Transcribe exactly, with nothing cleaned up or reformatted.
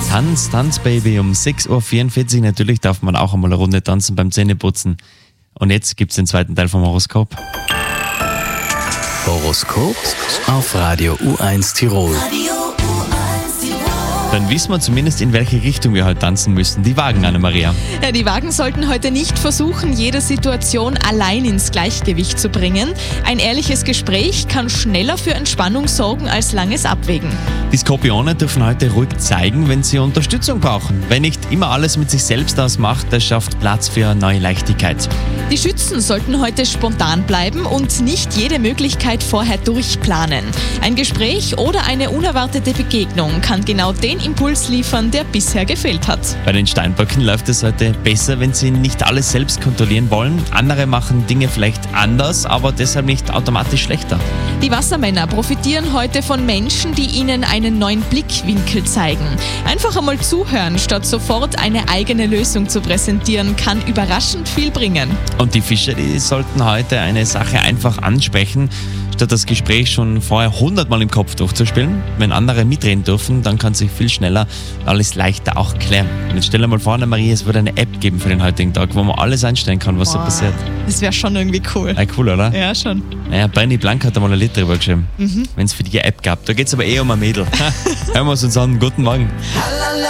Tanz, Tanz, Baby, um sechs Uhr vierundvierzig. Natürlich darf man auch einmal eine Runde tanzen beim Zähneputzen. Und jetzt gibt es den zweiten Teil vom Horoskop. Horoskop auf Radio U eins Tirol. Dann wissen wir zumindest, in welche Richtung wir heute tanzen müssen. Die Wagen, Anna-Maria. Ja, die Wagen sollten heute nicht versuchen, jede Situation allein ins Gleichgewicht zu bringen. Ein ehrliches Gespräch kann schneller für Entspannung sorgen als langes Abwägen. Die Skorpione dürfen heute ruhig zeigen, wenn sie Unterstützung brauchen. Wer nicht immer alles mit sich selbst ausmacht, der schafft Platz für neue Leichtigkeit. Die Schützen sollten heute spontan bleiben und nicht jede Möglichkeit vorher durchplanen. Ein Gespräch oder eine unerwartete Begegnung kann genau den Impuls liefern, der bisher gefehlt hat. Bei den Steinböcken läuft es heute besser, wenn sie nicht alles selbst kontrollieren wollen. Andere machen Dinge vielleicht anders, aber deshalb nicht automatisch schlechter. Die Wassermänner profitieren heute von Menschen, die ihnen einen neuen Blickwinkel zeigen. Einfach einmal zuhören, statt sofort eine eigene Lösung zu präsentieren, kann überraschend viel bringen. Und die Fische, die sollten heute eine Sache einfach ansprechen, statt das Gespräch schon vorher hundertmal im Kopf durchzuspielen. Wenn andere mitreden dürfen, dann kann sich viel schneller und alles leichter auch klären. Und jetzt stell dir mal vor, Anna-Maria, es würde eine App geben für den heutigen Tag, wo man alles einstellen kann, was Boah, so passiert. Das wäre schon irgendwie cool. Ja, cool, oder? Ja, schon. Naja, Bernie Blank hat einmal ein Lied drüber geschrieben, mhm. wenn es für die App gab. Da geht es aber eh um ein Mädel. Hören wir es uns an. Guten Morgen.